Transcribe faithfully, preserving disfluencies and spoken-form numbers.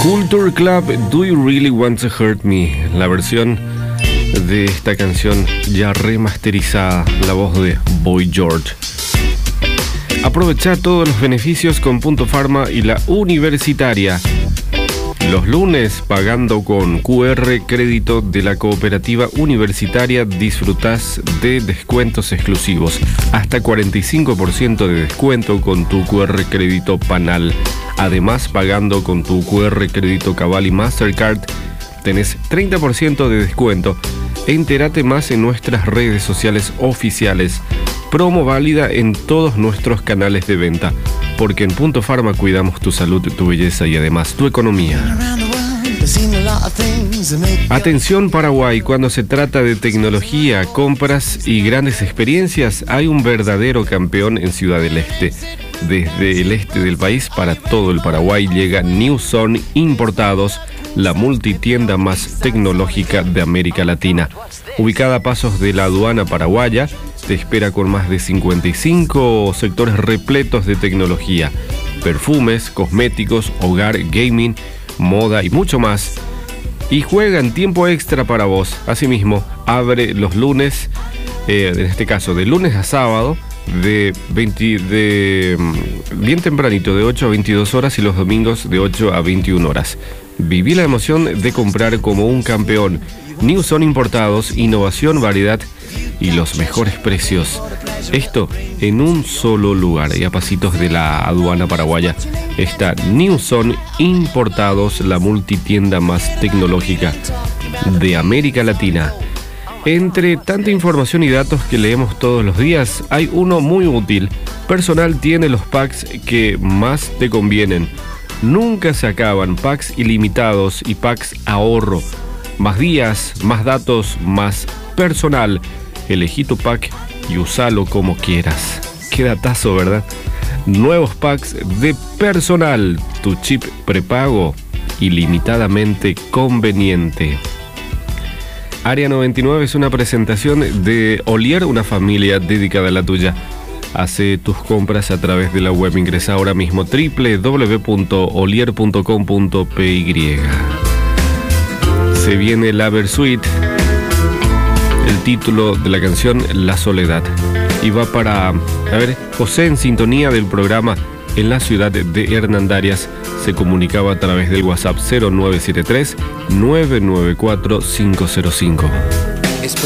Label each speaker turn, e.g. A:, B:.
A: Culture Club, Do You Really Want to Hurt Me? La versión de esta canción ya remasterizada, la voz de Boy George. Aprovecha todos los beneficios con Punto Pharma y la Universitaria. Los lunes, pagando con Q R crédito de la Cooperativa Universitaria, disfrutás de descuentos exclusivos. Hasta cuarenta y cinco por ciento de descuento con tu Q R crédito Panal. Además, pagando con tu Q R crédito Cabal y Mastercard, tenés treinta por ciento de descuento. Entérate más en nuestras redes sociales oficiales. Promo válida en todos nuestros canales de venta, porque en Punto Pharma cuidamos tu salud, tu belleza y además tu economía. Atención Paraguay, cuando se trata de tecnología, compras y grandes experiencias, hay un verdadero campeón en Ciudad del Este. Desde el este del país para todo el Paraguay llega New Zone Importados, la multitienda más tecnológica de América Latina. Ubicada a pasos de la aduana paraguaya, te espera con más de cincuenta y cinco sectores repletos de tecnología, perfumes, cosméticos, hogar, gaming, moda y mucho más. Y juega en tiempo extra para vos. Asimismo, abre los lunes, eh, en este caso de lunes a sábado, de, veinte, de bien tempranito, de ocho a veintidós horas, y los domingos de ocho a veintiuna horas. Viví la emoción de comprar como un campeón. New Zone Importados, innovación, variedad y los mejores precios. Esto en un solo lugar, y a pasitos de la aduana paraguaya está New Zone Importados, la multitienda más tecnológica de América Latina. Entre tanta información y datos que leemos todos los días, hay uno muy útil. Personal tiene los packs que más te convienen. Nunca se acaban, packs ilimitados y packs ahorro. Más días, más datos, más personal. Elegí tu pack y usalo como quieras. Qué datazo, ¿verdad? Nuevos packs de personal. Tu chip prepago ilimitadamente conveniente. Área noventa y nueve es una presentación de Olier, una familia dedicada a la tuya. Hace tus compras a través de la web. Ingresa ahora mismo doble u doble u doble u punto olier punto com punto p y. Se viene la Versuit, el título de la canción La Soledad. Y va para, a ver, José, en sintonía del programa en la ciudad de Hernandarias. Se comunicaba a través del WhatsApp cero nueve siete tres nueve nueve cuatro cinco cero cinco.